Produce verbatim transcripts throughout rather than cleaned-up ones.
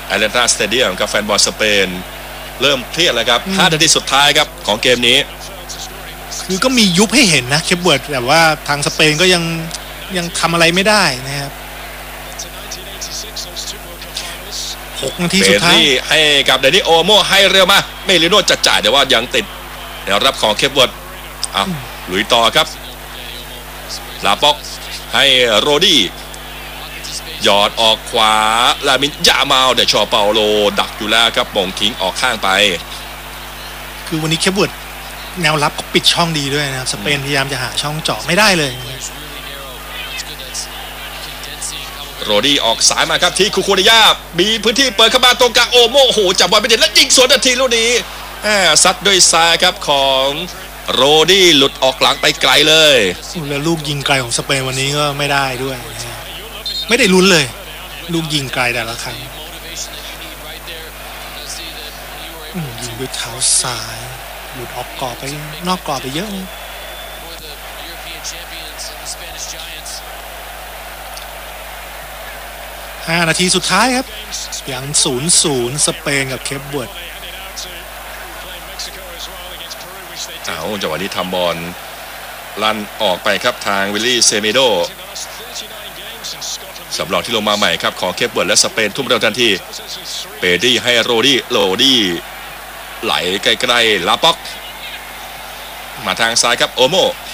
แอตแลนตาสเตเดียมกับแฟนบอลสเปนเริ่มเครียดแล้วครับห้านาทีสุดท้ายครับของเกมนี้คือก็มียุบให้เห็นนะเคปเวิร์ดแต่ว่าทางสเปนก็ยังยังทำอะไรไม่ได้นะครับหกนาทีสุดท้ายให้กับเดนิโอโมให้เร็วมาเมลิโนจะจ่ายแต่ว่ายังติดแนวรับของเคปเวิร์ดอ่ะลุยต่อครับลาป็อกให้โรดี้หยอดออกขวาลามินยามาลแต่ชอเปาโลดักอยู่แล้วครับมงทิ้งออกข้างไปคือวันนี้เคปเวิร์ดแนวรับก็ปิดช่องดีด้วยนะครับสเปนพยายามจะหาช่องเจาะไม่ได้เลยโรดี้ออกสายมาครับที่คูคูริยามีพื้นที่เปิดเข้ามาตรงกลางโอโมโอ้โหจับบอลไปเด็ดแล้วยิงสวนนาทีลูกนี้ซัดด้วยซ้ายครับของโรดี้หลุดออกหลังไปไกลเลยแล้วลูกยิงไกลของสเปนวันนี้ก็ไม่ได้ด้วยไม่ได้ลุ้นเลยลูกยิงไกลแต่ละครั้งยิงด้วยเท้าซ้ายหลุดออกกรอบไปนอกกรอบไปเยอะห้านาทีสุดท้ายครับยังศูนย์ศูนย์สเปนกับเคปเวิร์ดเอาจังหวะนี้ทำบอลลั่นออกไปครับทางวิลลี่เซเมโดสำรองที่ลงมาใหม่ครับของเคปเวิร์ดและสเปนทุ่มเร็วทันทีเปดี้ให้โรดี้โรดี้ไหลใกล้ๆลาป็อกมาทางซ้ายครับโอโม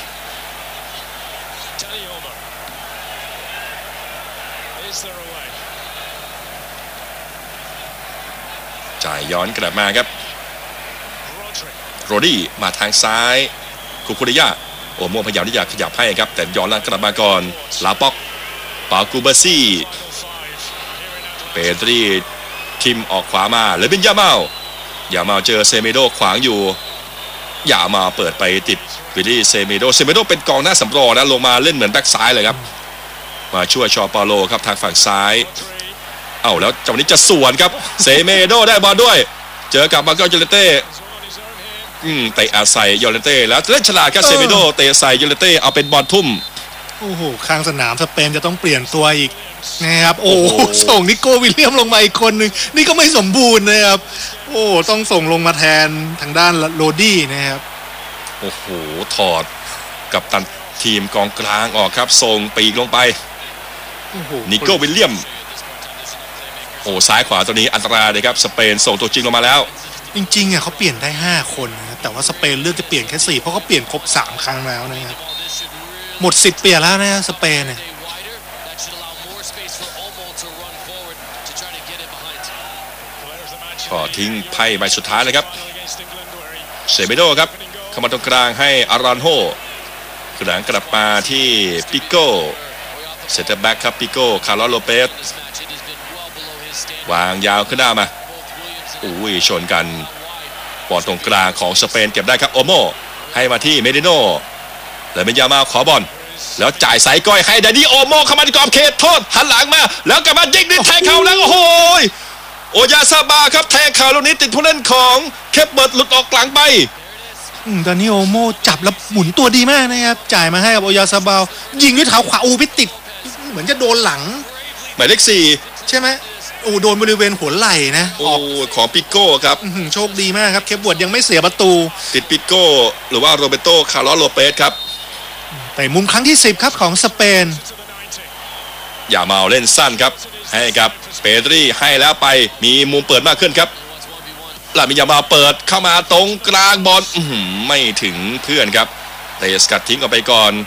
จ่ายย้อนกลับมาครับโรดี้มาทางซ้ายคูคูริยาโอโมพยายามที่จะขยับให้ครับแต่ย้อนหลังกลับมาก่อนลาป็อกปากูบาซี่เปดรีทิมออกขวามาเลบินยามาลยามาลเจอเซเมโดขวางอยู่ยามาเปิดไปติดวิลลี่เซเมโดเซเมโดเป็นกองหน้าสำรองนะลงมาเล่นเหมือนแบ็กซ้ายเลยครับมาช่วยชอปาโลครับทางฝั่งซ้ายเอ้าแล้วจังหวะนี้จะสวนครับเซเมโดได้บอลด้วยเจอกับมาโกยูเลเต้อืมเตะอาศัยยูเลเต้แล้วเล่นฉลาดครับเซเมโดเตะใส่ยูเลเต้เอาเป็นบอลทุ่มโอ้โหข้างสนามสเปนจะต้องเปลี่ยนตัวอีกนะครับโอ้ส่งนิโก้วิลเลียมลงมาอีกคนหนึ่งนี่ก็ไม่สมบูรณ์นะครับโอ้ต้องส่งลงมาแทนทางด้านโรดี้นะครับโอ้โหถอดกับตันทีมกองกลางออกครับส่งปีกลงไปนิโก้วิลเลียมโอ้ซ้ายขวาตัวนี้อันตรายเลยครับสเปนส่งตัวจริงลงมาแล้วจริงๆอ่ะเขาเปลี่ยนได้ห้าคนนะแต่ว่าสเปนเลือกจะเปลี่ยนแค่สี่เพราะเขาเปลี่ยนครบสามครั้งแล้วนะครับหมดสิทธิ์เปลี่ยนแล้วนะสเปนเนี่ยก็ทิ้งไพ่ใบสุดท้ายเลยครับเซเบโดครับเข้ามาตรงกลางให้อารานโฮกระดังกลับมาที่ปิโก้เซตเตอร์แบ็กครับปิโก้คาร์ลโลเปสวางยาวขึ้นหน้ามาอุ้ยชนกันบอลตรงกลางของสเปนเก็บได้ครับโอโมให้มาที่เมดิโนแล้วเมนยามาขอบอลแล้วจ่ายสายก้อยให้ดานิโอโมเข้ามาในกรอบเขตโทษหันหลังมาแล้วกลับมายิงด้วยแทงเข่าแล้วโอ้โหโอยาซาบาครับแทงเข่าลูกนี้ติดผู้เล่นของเคปเบิร์ดหลุดออกหลังไปดานิโอโมจับแล้วหมุนตัวดีมากนะครับจ่ายมาให้กับโอยาซาบายิงด้วยเท้าขวาอูพิติดเหมือนจะโดนหลังหมายเลขสี่ใช่ไหมโอ้โดนบริเวณหัวไหล่นะโอ้ของปิโก้ครับโชคดีมากครับเคปเบิร์ดยังไม่เสียประตูติดปิโก้หรือว่าโรเบโตคาร์ลโลเปสครับแต่มุมครั้งที่สิบครับของสเปนอย่ามาเล่นสั้นครับให้กับเปดรีให้แล้วไปมีมุมเปิดมากขึ้นครับลามิยามาเปิดเข้ามาตรงกลางบอลไม่ถึงเพื่อนครับเตะสกัดทิ้งออกไปก่อน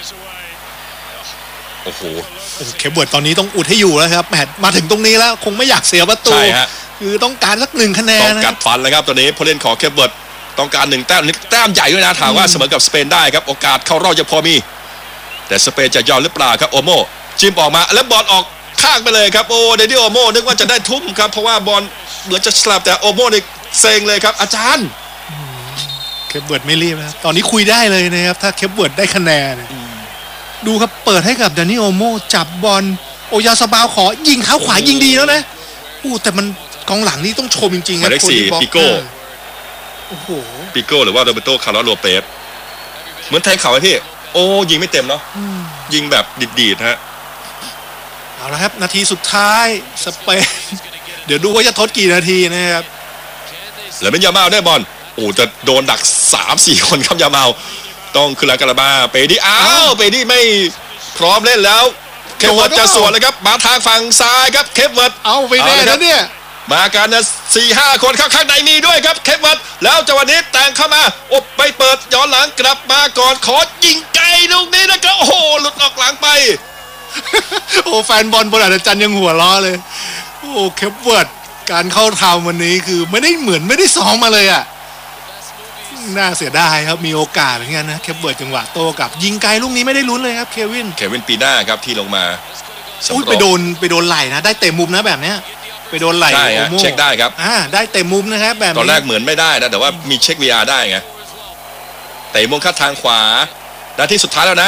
โอ้โหเคปเบิร์ดตอนนี้ต้องอุดให้อยู่แล้วครับแมตช์มาถึงตรงนี้แล้วคงไม่อยากเสียประตูใช่ฮะคือต้องการสักหนึ่งคะแนนต้องกัดฟันเลยครับตอนนี้ผู้เล่นของเคปเบิร์ดต้องการหนึ่งแต้มแต้มใหญ่ด้วยนะถามว่าเสมอกับสเปนได้ครับโอกาสเข้ารอบจะพอมีแต่สเปนจะยอมหรือเปล่าครับโอโมจิ้มออกมาแล้วบอลออกข้างไปเลยครับโอ้เดนิโอโมนึกว่าจะได้ทุ่มครับเพราะว่าบอลเหมือนจะสลับแต่โอโมนี่เซ็งเลยครับอาจารย์เคปเบิร์ดไม่รีบนะตอนนี้คุยได้เลยนะครับถ้าเคปเบิร์ดได้คะแนนดูครับเปิดให้กับดานิโอโมจับบอลโอยาซาบาขอยิงเท้าขวายิงดีแล้วนะอู้แต่มันกองหลังนี่ต้องชมจริงๆครับคนที่บล็อกปิโก้โอ้โหปิโก้หรือว่าโรเบโตคาร์ลโลเปสเหมือนแทงเข่าไอ้พี่โอ้ยิงไม่เต็มเนาะยิงแบบดีดๆฮะเอาละครับนาทีสุดท้ายสเปนเดี๋ยวดูว่าจะทดกี่นาทีนะครับแล้วเป็นยามาลได้บอลโอ้จะโดนดัก สามสี่ คนครับยามาลต้องขึ้นหลังกระบาเปดี้อ้าวเปดี้ไม่พร้อมเล่นแล้วเคปเวิร์ดจะสวนเลยครับมาทางฝั่งซ้ายครับเคปเวิร์ดเอาไปแน่นะเนี่ยมากันนะสี่ห้าคนเข้าข้างในมีด้วยครับเคปเวิร์ดแล้วจังหวะนี้แต่งเข้ามาอบไปเปิดย้อนหลังกลับมาก่อนขอยิงไกลลูกนี้นะครับโอ้โหหลุดออกหลังไปโอ้แฟนบอลบนอาจารย์ยังหัวล้อเลยโอ้เคปเวิร์ดการเข้าทำวันนี้คือไม่ได้เหมือนไม่ได้ซ้อมมาเลยอ่ะน่าเสียดายครับมีโอกาสเหมือนกันนะเคปเวิร์ดจังหวะโต้กลับยิงไกลลูกนี้ไม่ได้ลุ้นเลยครับเควินเควินปีหน้าครับที่ลงมาอุ้ยไปโดนไปโดนไหล่นะได้เตะมุมนะแบบเนี้ยไปโดนไหล่ใช่ฮะเช็คได้ครับอ่าได้เตะมุมนะครับแบบนี้ตอนแรกเหมือนไม่ได้นะแต่ว่ามีเช็ค วี อาร์ ได้ไงเตะมุมเข้าทางขวานาทีสุดท้ายแล้วนะ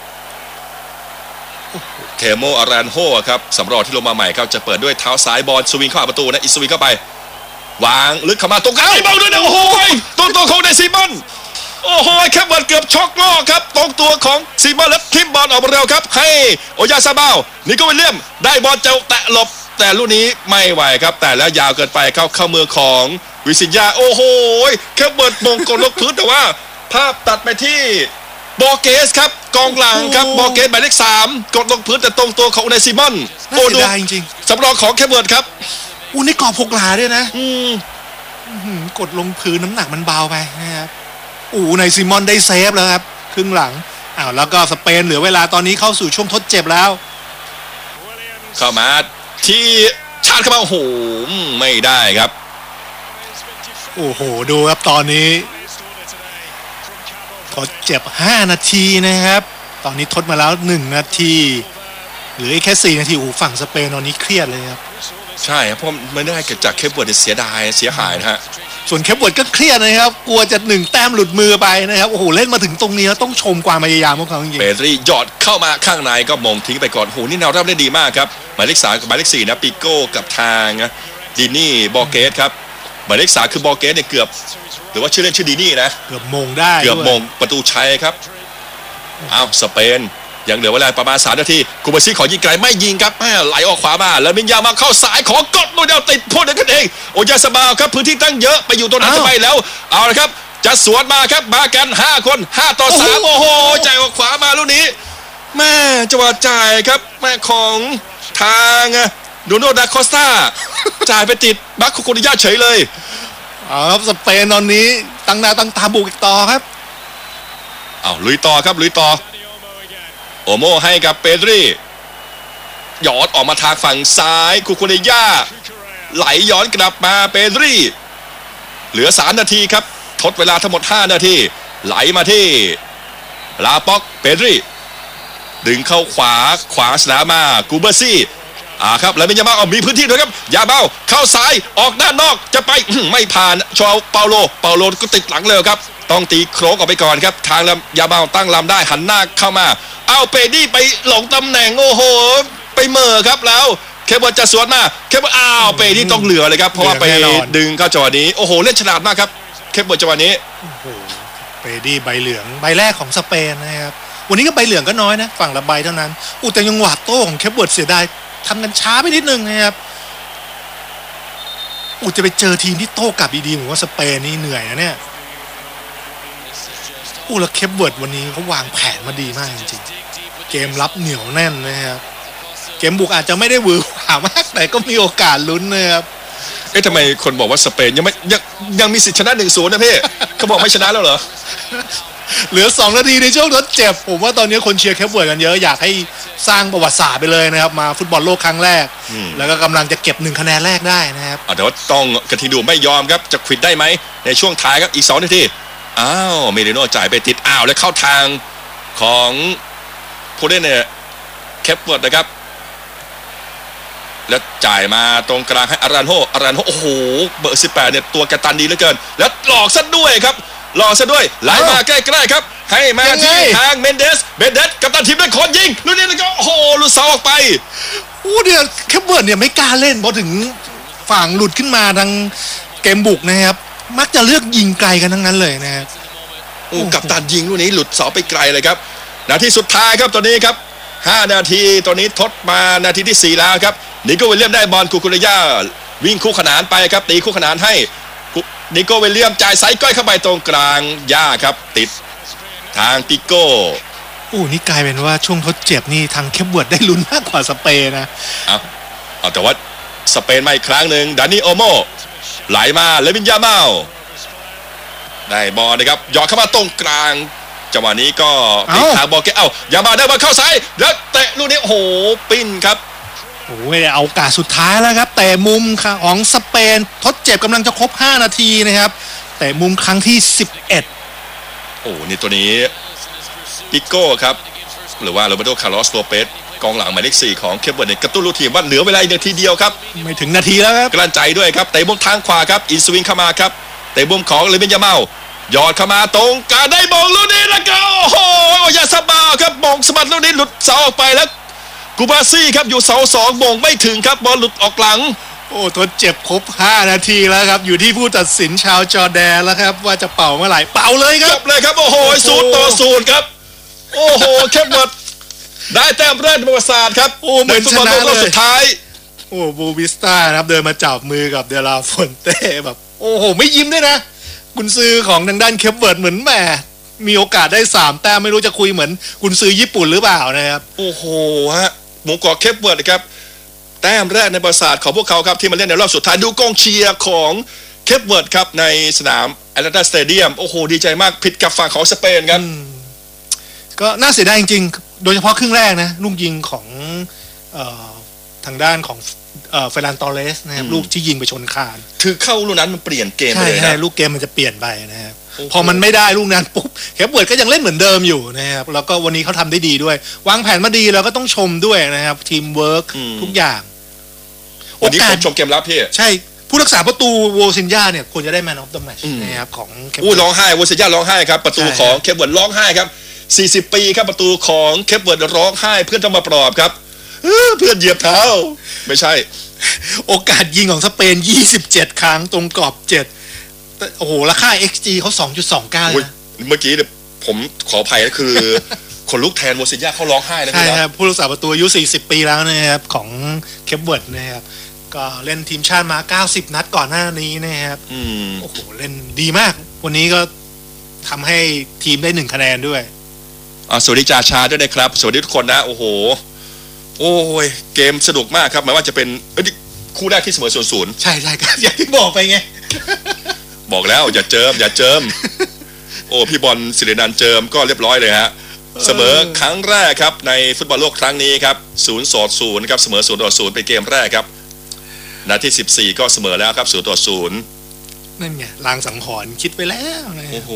เคโมอารันโฮครับสำรองที่ลงมาใหม่ครับจะเปิดด้วยเท้าซ้ายบอลสวิงเข้าประตูนะอิสวิงเข้าไปวางลึกเข้ามาตรงกลางเบาด้วยนะโอ้โหตัวตัวของเดซิมอนโอ้โหแคปเวิร์ดเกือบช็อกล้อครับตรงตัวของซิมอนแล้วทิมบอลออกมาเร็วครับให้โอยาซาบาวนิโก้วิลเลียมได้บอลเจ้าแตะหลบแต่ลูกนี้ไม่ไหวครับแต่แล้วยาวเกินไปเข้าเข้ามือของวิสิญญาโอ้โหแคปเวิร์ดมงกลลงพื้นแต่ว่าภาพตัดไปที่บอเกสครับกองหลังครับบอเกสหมายเลขสามกดลงพื้นแต่ตรงตัวของเดซิมอนโอ้ดูจริงๆสำรองของแคปเวิร์ดครับอู้นี่กรอบหกหลาด้วยนะอืมกดลงพื้นน้ำหนักมันเบาไปนะครับอู้ในซิมอนได้เซฟแล้วครับครึ่งหลังอ้าวแล้วก็สเปนเหลือเวลาตอนนี้เข้าสู่ช่วงทดเจ็บแล้วเข้ามาที่ชาร์จเข้ามาโอ้โหไม่ได้ครับโอ้โหดูครับตอนนี้ทดเจ็บห้านาทีนะครับตอนนี้ทดมาแล้วหนึ่งนาทีเหลือแค่สี่นาทีโอ้ฝั่งสเปนตอนนี้เครียดเลยครับใช่ครับเพราะไม่ได้เกิดจากเคปเวิร์ดเสียดายเสียหายนะฮะส่วนเคปเวิร์ดก็เครียดนะครับกลัวจะหนึ่งแต้มหลุดมือไปนะครับโอ้โหเล่นมาถึงตรงนี้แล้วต้องชมความพยายามของเขาจริงๆเปตรีหยอดเข้ามาข้างในก็มงทิ้งไปก่อนโอ้โหนี่แนวรับได้ดีมากครับหมายเลขสามกับหมายเลขสี่นะปิโก้กับทางดินี่บอเกสครับหมายเลขสามคือบอเกสเนี่ยเกือบหรือว่าชื่อเล่นชื่อดินี่นะเกือบมงได้เกือบมงประตูชัยครับอ้าวสเปนยังเหลือเวลาประมาณสามนาทีคูบาซิขอยิงไกลไม่ยิงครับไหลออกขวามาแล้วมินยามาเข้าสายขอกดโดนเดียวติดโทษกันเองโอยาสบาครับพื้นที่ตั้งเยอะไปอยู่ตรงนั้นทำไมแล้วเอาละครับจะสวนมาครับมากันห้าคนห้าต่อสามโอ้โหจ่ายออกขวามาลูกนี้แม่จังหวะจ่ายครับแม่ของทางโดโนดาคอสตาจ่ายไปติดบัคโคโคนิยาเฉยเลยเอาครับสเปนตอนนี้ตั้งหน้าตั้งตาบุกอีกต่อครับเอาลุยต่อครับลุยต่อโอโมให้กับเปดรีหยอดออกมาทางฝั่งซ้ายคูคูเนย่าไหลย้อนกลับมาเปดรีเหลือสามนาทีครับทดเวลาทั้งหมดห้านาทีไหลมาที่ลาป็อกเปดรีดึงเข้าขวาขวาสนามมากูเบอร์ซี่อ่าครับแล้วเป็นยามาเอามีพื้นที่ด้วยครับยาเบ้าเข้าซ้ายออกด้านนอกจะไปไม่ผ่านชาวเปาโลเปาโลก็ติดหลังเลยครับต้องตีโครกออกไปก่อนครับทางยาเบ้าตั้งลำได้หันหน้าเข้ามาเอาเปดี้ไปหลงตำแหน่งโอ้โหไปเมื่อครับแล้วเคเบิลจะสวนมาเคเบิลอ้าวเปดี้ต้องเหลือเลยครับเพราะว่าไปดึงเข้าจังหวะนี้โอ้โหเล่นฉลาดมากครับเคเบิลจังหวะนี้โอ้โหเปดี้ใบเหลืองใบแรกของสเปนนะครับวันนี้ก็ใบเหลืองก็น้อยนะฝั่งละใบเท่านั้นอุแต่ยังหวาดโต้ของเคเบิลเสียดายทำกันช้าไปนิดนึงนะครับอุจะไปเจอทีมที่โต้กลับดีๆผมว่าสเปนนี่เหนื่อยนะเนี่ยอู้แล้วเคปเวิร์ดวันนี้เขาวางแผนมาดีมากจริงๆเกมรับเหนียวแน่นนะครับเกมบุกอาจจะไม่ได้หวือหวามากแต่ก็มีโอกาสลุ้นนะครับเอ๊ะทำไมคนบอกว่าสเปนยังไม่ยังยังมีสิทธิ์ชนะ หนึ่งศูนย์ นะพี่เขาบอกไม่ชนะแล้วเหรอเหลือสองนาทีในช่วงทดเจ็บผมว่าตอนนี้คนเชียร์เคปเวิร์ดกันเยอะอยากให้สร้างประวัติศาสตร์ไปเลยนะครับมาฟุตบอลโลกครั้งแรกแล้วก็กำลังจะเก็บหนึ่งคะแนนแรกได้นะครับแต่ว่าต้องกระทิดูไม่ยอมครับจะควิดได้ไหมในช่วงท้ายครับอีกสองนาทีอ้าวเมเดโน่จ่ายไปติดอ้าวแล้วเข้าทางของผู้เล่นเนี่ยเคปเวิร์ดนะครับแล้วจ่ายมาตรงกลางให้อารันโฮอารันโฮโอ้โหเบอร์สิบแปดเนี่ยตัวกระตันดีเหลือเกินแล้วหลอกซะด้วยครับหลอกซะด้วยไหลมาใกล้ๆครับให้มาที่ทางเมนเดสเมนเดสกัปตันทีมได้คนยิงลูกนี้แล้วก็โอ้โหลุดเสาออกไปโอ้เดี๋ยวเคปเวิร์ดเนี่ยไม่กล้าเล่นพอถึงฝั่งหลุดขึ้นมาทางเกมบุกนะครับมักจะเลือกยิงไกลกันทั้งนั้นเลยนะครับโอ้กัปตันยิงลูกนี้หลุดเสาไปไกลเลยครับนาทีสุดท้ายครับตอนนี้ครับห้านาทีตอนนี้ทดมานาทีที่สี่แล้วครับนิโก้วิลเลียมได้บอลคูคูเรย่าวิ่งคู่ขนานไปครับตีคู่ขนานให้นิโก้เวลเลียมจ่ายไซส์ก้อยเข้าไปตรงกลางย่าครับติดทางติโก้โอ้นี่กลายเป็นว่าช่วงทดเจ็บนี่ทางเคปเวิร์ดได้ลุ้นมากกว่าสเปนนะเอาเอาแต่ว่าสเปนมาอีกครั้งหนึ่งดานิโอโมไหลมาเลวินยาเมาได้บอลนะครับหยอดเข้ามาตรงกลางจังหวะนี้ก็ติดทางบอลแกเอ้ายามาได้บอลเข้าซ้ายแล้วเตะลูกนี้โอ้โหปิ้นครับโอ้ยเอาโอกาสสุดท้ายแล้วครับแต่มุมของสเปนทดเจ็บกำลังจะครบห้านาทีนะครับแต่มุมครั้งที่สิบเอ็ดโอ้นี่ตัวนี้ปิโก้ครับหรือว่าโรเบโตคาร์ลอสโลเปสกองหลังหมายเลขสี่ของเคปเวิร์ดเนี่ยกระตุ้นลูกทีมว่าเหลือเวลาอีกนาทีเดียวครับไม่ถึงนาทีแล้วครับกลั่นใจด้วยครับเตะมุมทางขวาครับอินสวิงเข้ามาครับเตะมุมของเลวินยาเมาหยอดเข้ามาตรงกลางได้บอลลูกนี้แล้วก็โอ้โหยาซาบาครับมงสมัดลูกนี้หลุดเสาออกไปแล้วกูบาซี่ครับอยู่เสาสองมงไม่ถึงครับบอลหลุดออกหลังโอ้ทดเจ็บครบห้านาทีแล้วครับอยู่ที่ผู้ตัดสินชาวจอร์แดนแล้วครับว่าจะเป่าเมื่อไหร่เป่าเลยครับจบเลยครับโอ้โหศูนย์ต่อศูนย์ครับโอ้โหแคปเวิร์ดได้แต้มแรกในประวัติศาสตร์ครับโอ้เหมือนชนะเลยสุดท้ายโอ้บูบิสต้าครับเดินมาจับมือกับเดลาฟอนเต้แบบโอ้โหไม่ยิ้มด้วยนะกุนซือของทางด้านเคปเวิร์ดเหมือนแหมมีโอกาสได้สามแต้มไม่รู้จะคุยเหมือนกุนซือญี่ปุ่นหรือเปล่านะครับโอ้โหฮะหมูกรอบเคปเวิร์ดนะครับแต้มแรกในประวัติศาสตร์ของพวกเขาครับที่มาเล่นในรอบสุดท้ายดูกองเชียร์ของเคปเวิร์ดครับในสนามแอตแลนตาสเตเดียมโอ้โหดีใจมากผิดกับฝั่งของสเปนครับก็น่าเสียดายจริงๆโดยเฉพาะครึ่งแรกนะลูกยิงของเอ่อทางด้านของเอ่อเฟรานตอเรสนะครับลูกที่ยิงไปชนคานคือเข้าลูกนั้นมันเปลี่ยนเกมเลยนะลูกเกมมันจะเปลี่ยนไปนะครับพอมันไม่ได้ลูกนั้นปุ๊บเคปเวิร์ดก็ยังเล่นเหมือนเดิมอยู่นะครับแล้วก็วันนี้เขาทำได้ดีด้วยวางแผนมาดีแล้วก็ต้องชมด้วยนะครับทีมเวิร์กทุกอย่างวันนี้ผมชมเกมรับพี่ใช่ผู้รักษาประตูโวซินญาเนี่ยควรจะได้แมนออฟเดอะแมตช์นะครับของเคปเวิร์ดร้องไห้โวซินญาร้องไห้ครับประตูของเคปเวิร์ดร้องไห้ครับสี่สิบปีครับประตูของเคปเวิร์ดร้องไห้เพื่อนต้องมาปลอบครับเพื่อนเหยียบเท้าไม่ใช่โอกาสยิงของสเปนยี่สิบเจ็ดครั้งตรงกรอบเจ็ดโอ้โหราคา เอ็กซ์ จี เขา สองจุดสองเก้า นะเมื่อกี้ผมขออภัยก็คือคนลุกแทนโวซินญาเขาร้องไห้นะใช่ครับผู้รักษาประตูอายุสี่สิบปีแล้วนะครับของเคปเวิร์ดนะครับก็เล่นทีมชาติมาเก้าสิบนัดก่อนหน้านี้นะครับโอ้โหเล่นดีมากวันนี้ก็ทำให้ทีมได้หนึ่งคะแนนด้วยสวัสดีจ่าชาด้วยนะครับสวัสดีทุกคนนะโอ้โหโอ้ยเกมสนุกมากครับหมายว่าจะเป็นคู่แรกที่เสมอศูนย์ศูนย์ใช่ใช่ครับอย่างที่บอกไปไงบอกแล้วอย่าเจิมอย่าเจิมโอ้พี่บอลศิรินันท์เจิมก็เรียบร้อยเลยฮะเสมอครั้งแรกครับในฟุตบอลโลกครั้งนี้ครับศูนย์ต่อศูนย์ครับเสมอศูนย์ต่อศูนย์เป็นเกมแรกครับนาทีสิบสี่ก็เสมอแล้วครับศูนย์ต่อศูนย์นั่นไงลางสังหรณ์คิดไปแล้วโอ้โห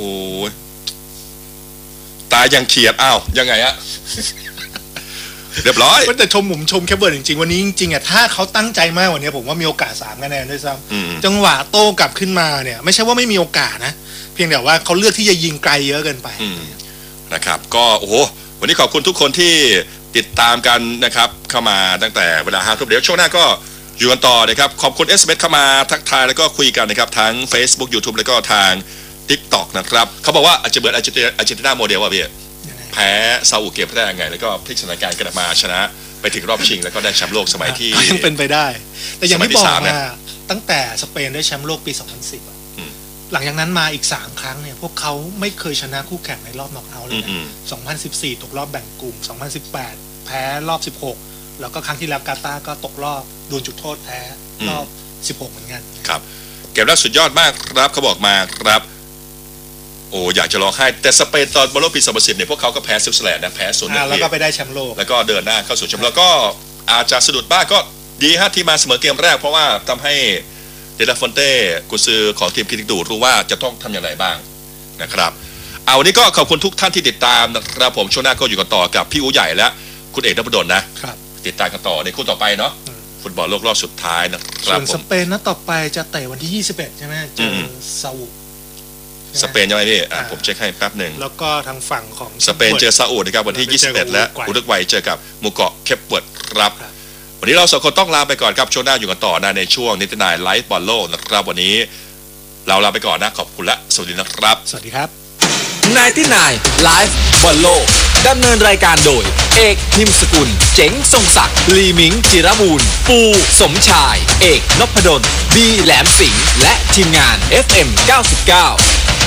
ตายยังเขียดอ้าวยังไงฮะเรียบร้อยแต่ชมผมชมแคปเวิร์ดจริงๆวันนี้จริงๆอ่ะถ้าเขาตั้งใจมากกว่านี้ผมว่ามีโอกาสสามคะแนนด้วยซ้ำจังหวะโต้กลับขึ้นมาเนี่ยไม่ใช่ว่าไม่มีโอกาสนะเพียงแต่ว่าเขาเลือกที่จะยิงไกลเยอะเกินไปนะครับก็โอ้โหวันนี้ขอบคุณทุกคนที่ติดตามกันนะครับเข้ามาตั้งแต่เวลาห้าทุ่มเดี๋ยวช่วงหน้าก็อยู่กันต่อนะครับขอบคุณ เอส เอ็ม เอส เข้ามาทักทายแล้วก็คุยกันนะครับทั้ง Facebook YouTube แล้วก็ทาง TikTok นะครับเขาบอกว่าอาจจะเบิร์ดอาร์เจนตินาอาร์เจนตินาโมเดลว่ะพี่แพ้ซาอุเกมแรกไงแล้วก็พลิกสถานการณ์กลับมาชนะไปถึงรอบชิงแล้วก็ได้แชมป์โลกสมัยที่ยังเป็นไปได้แต่อย่างที่บอกว่าตั้งแต่สเปนได้แชมป์โลกปีสองพันสิบหลังจากนั้นมาอีกสามครั้งเนี่ยพวกเขาไม่เคยชนะคู่แข่งในรอบน็อกเอาท์เลยนะสองพันสิบสี่ตกรอบแบ่งกลุ่มสองพันสิบแปดแพ้รอบสิบหกแล้วก็ครั้งที่แล้วกาตาร์ก็ตกรอบโดนจุดโทษแพ้รอบสิบหกเหมือนกันครับเกมแรกสุดยอดมากครับเขาบอกมาครับโอ้อยากจะร้องไห้แต่สเปนตอนบอลโลกปีสองพันสิบเนี่ยพวกเขาก็แพ้สวิตเซอร์แลนด์นะแพ้ศูนย์หนึ่งแล้วก็ไปได้แชมป์โลกแล้วก็เดินหน้าเข้าสู่แชมป์โลกก็อาจจะสะดุดบ้างก็ดีฮะที่มาเสมอเกมแรกเพราะว่าทำให้เดลาฟอนเต้กุนซือของทีมคิริดูรู้ว่าจะต้องทำอย่างไรบ้างนะครับเอาวันนี้ก็ขอบคุณทุกท่านที่ติดตามนะครับผมช่วงหน้าก็อยู่กันต่อกับพี่อู๋ใหญ่และคุณเอกนพดลนะครับติดตามกันต่อในคู่ต่อไปเนาะฟุตบอลโลกรอบสุดท้ายนะครับส่วนสเปนนัดต่อไปจะเตะวันที่ยี่สิบเอ็ดใช่ไหมเจอซาอุสเปนใช่ไหมพี่อ่ะผมเช็คให้แป๊บหนึ่งแล้วก็ทางฝั่งของสเปนเจอซาอุนะครับวันที่ยี่สิบเอ็ดและอุรุกวัยเจอกับหมู่เกาะเคปเวิร์ดครับวันนี้เราสองคนต้องลาไปก่อนครับช่วงหน้าอยู่กันต่อนะในช่วงนิตินายไลฟ์บอลโลกนะครับวันนี้เราลาไปก่อนนะขอบคุณและสวัสดีนะครับสวัสดีครับนิตินายไลฟ์บอลโลกดำเนินรายการโดยเอกพิมพ์สกุลเจ๋งทรงศักดิ์ลีมิงจิรบูรณ์ปูสมชายเอกนพดลบีแหลมสิงห์และทีมงาน เอฟ เอ็ม เก้าสิบเก้า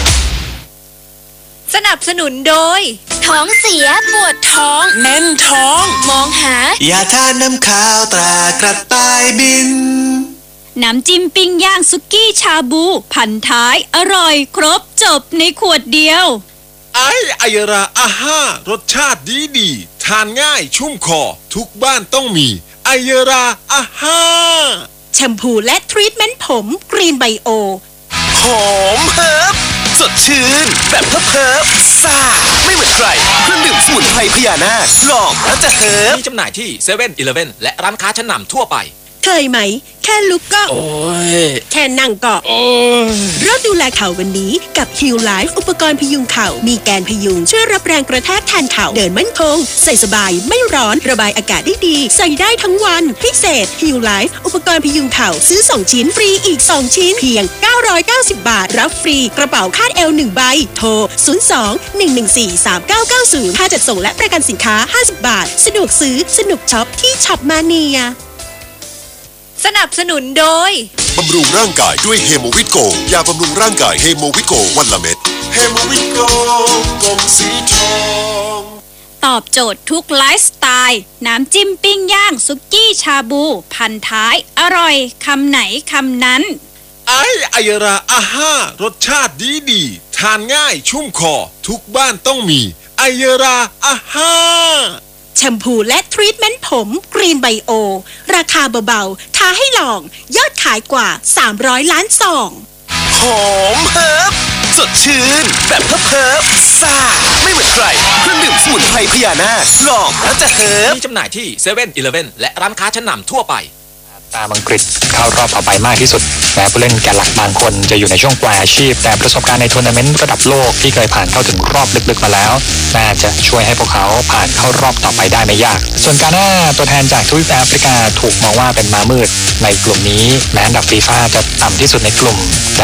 สนับสนุนโดยท้องเสียปวดท้องแน่นท้องมองหายาทาน้ำขาวตรากระต่ายบินน้ำจิ้มปิ้งย่างสุกี้ชาบูพันท้ายอร่อยครบจบในขวดเดียวไอไอยราอาห้ารสชาติดีดีทานง่ายชุ่มคอทุกบ้านต้องมีไอยราอาห้าแชมพูและทรีทเมนต์ผมกรีนไบโอหอมเฮิร์บสดชื่นแบบเพิบเพิบซ่าไม่เหมือนใครเครื่องดื่มสมุนไพรพญานาคลองแล้วจะเฮิร์บมีจำหน่ายที่เซเว่นอีเลฟเว่นและร้านค้าชั้นนำทั่วไปเคยไหมแค่ลุกก็โอ้ยแค่นั่งก็โอ้ยเริ่มดูแลเข่าวันนี้กับ Heal Life อุปกรณ์พยุงเข่ามีแกนพยุงช่วยรับแรงกระแทกแทนเข่าเดินมั่นคงใส่สบายไม่ร้อนระบายอากาศได้ดีใส่ได้ทั้งวันพิเศษ Heal Life อุปกรณ์พยุงเข่าซื้อสองชิ้นฟรีอีกสองชิ้นเพียงเก้าร้อยเก้าสิบบาทรับฟรีกระเป๋าคาดเอวหนึ่งใบโทรศูนย์ สอง หนึ่ง หนึ่ง สี่ สาม เก้า เก้า ศูนย์ค่าจัดส่งและประกันสินค้าห้าสิบบาทสะดวกซื้อสนุกช็อปที่ช็อปมาเนียสนับสนุนโดยบำรุงร่างกายด้วยเฮโมวิตโกยาบำรุงร่างกายเฮโมวิตโกวันละเม็ดเฮโมวิตโกกลมสีทองตอบโจทย์ทุกไลฟ์สไตล์น้ำจิ้มปิ้งย่างสุกี้ชาบูพันท้ายอร่อยคำไหนคำนั้นไอไอยราอาห้ารสชาติดีดีทานง่ายชุ่มคอทุกบ้านต้องมีไอยราอาห้าแชมพูและทรีทเมนต์ผมกรีนไบโอราคาเบาๆท้าให้ลองยอดขายกว่าสามร้อยล้านซองหอมเฮิร์บสดชื่นแบบเพิบเพิบซ่าไม่เหมือนใครเครื่องดื่มสมุนไพรพญานาคลองแล้วจะเฮิร์บมีจำหน่ายที่เซเว่นอีเลฟเว่นและร้านค้าชั้นนำทั่วไปตามอังกฤษเข้ารอบต่อไปมากที่สุดแม้ผู้เล่นแกนหลักบางคนจะอยู่ในช่วงปลายอาชีพแต่ประสบการณ์ในทัวร์นาเมนต์ระดับโลกที่เคยผ่านเข้าถึงรอบลึกๆมาแล้วน่าจะช่วยให้พวกเขาผ่านเข้ารอบต่อไปได้ไม่ยากส่วนกาหน้าตัวแทนจากทวีปแอฟริกาถูกมองว่าเป็นม้ามืดในกลุ่มนี้แม้อันดับฟีฟ่าจะต่ำที่สุดในกลุ่ม